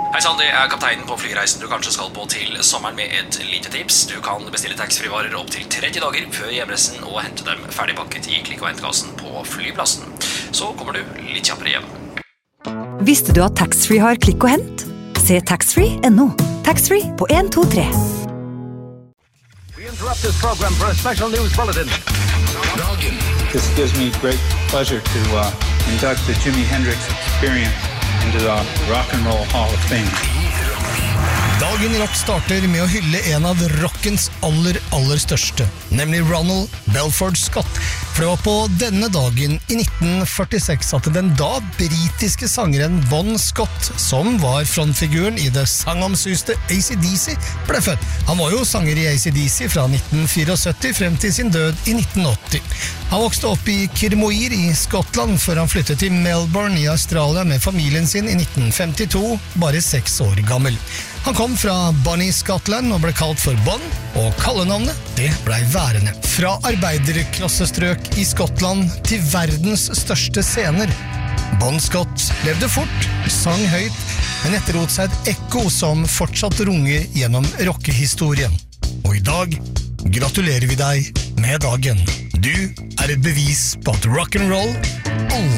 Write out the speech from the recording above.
Hei Sandy, jeg kapteinen på flyreisen du kanskje skal på til sommeren med et lite tips. Du kan bestille taxfree-varer opp til 30 dager før hjemreisen og hente dem ferdigpakket i klikk- og hentkassen på flyplassen. Så kommer du litt kjappere hjem. Visste du at taxfree har klikk og hent? Se taxfree.no. Taxfree på 1, 2, 3. We interrupt this program for a special news bulletin. This gives me great pleasure to induct the Jimi Hendrix Experience into the Rock and Roll Hall of Fame. Dagen i rock starter med å hylle en av rockens aller største, nemlig Ronald Belford Scott. For det var på denne dagen i 1946 at den da britiske sangeren Bon Scott, som var frontfiguren i det sangomsuste AC/DC, ble født. Han var jo sanger i AC/DC fra 1974 frem til sin død i 1980. Han vokste opp i Kirmoir i Skottland før han flyttet til Melbourne i Australia med familien sin i 1952, bare 6 år gammel. Han kom fra Bonnie, Scotland og ble kalt for Bon, og kallenavnet det ble værende. Fra arbeiderklassestrøk i Skottland til verdens største scener. Bon Scott levde fort, sang høyt, men etterlot seg et ekko som fortsatt runger gjennom rockehistorien. Og i dag gratulerer vi deg med dagen. Du er et bevis på at rock'n'roll aldri